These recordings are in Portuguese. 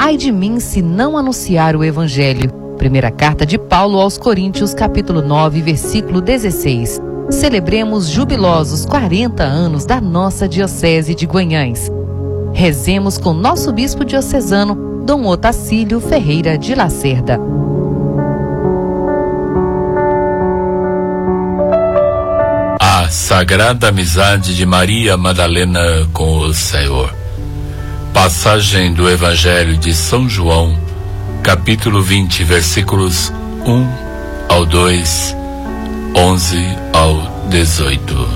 Ai de mim se não anunciar o Evangelho. Primeira carta de Paulo aos Coríntios, capítulo 9, versículo 16. Celebremos jubilosos 40 anos da nossa Diocese de Guanhães. Rezemos com nosso bispo diocesano, Dom Otacílio Ferreira de Lacerda. A sagrada amizade de Maria Madalena com o Senhor. Passagem do Evangelho de São João, capítulo 20, versículos 1 ao 2, 11 ao 18.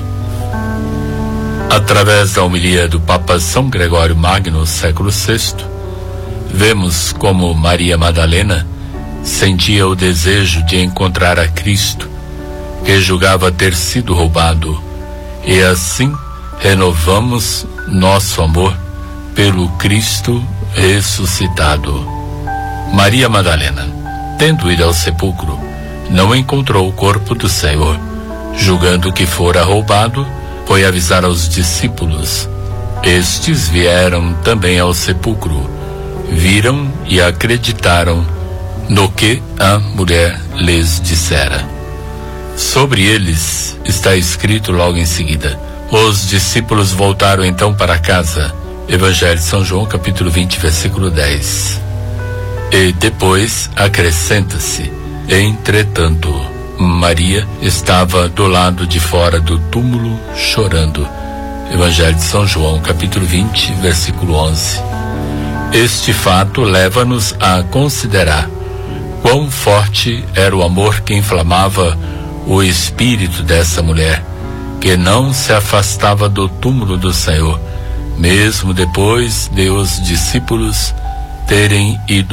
Através da homilia do Papa São Gregório Magno, século VI, vemos como Maria Madalena sentia o desejo de encontrar a Cristo, que julgava ter sido roubado, e assim renovamos nosso amor pelo Cristo ressuscitado. Maria Madalena, tendo ido ao sepulcro, não encontrou o corpo do Senhor. Julgando que fora roubado, foi avisar aos discípulos. Estes vieram também ao sepulcro, viram e acreditaram no que a mulher lhes dissera. Sobre eles está escrito logo em seguida. Os discípulos voltaram então para casa. Evangelho de São João, capítulo 20, versículo 10. E depois acrescenta-se: entretanto, Maria estava do lado de fora do túmulo chorando. Evangelho de São João, capítulo 20, versículo 11. Este fato leva-nos a considerar quão forte era o amor que inflamava o espírito dessa mulher, que não se afastava do túmulo do Senhor, mesmo depois de os discípulos terem ido